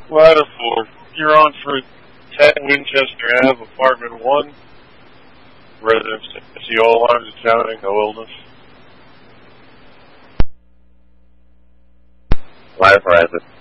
Ladder 4. You're on for 10 Winchester Ave, Apartment 1. Residence, see all lines accounting, no illness. Ladder 4 has it.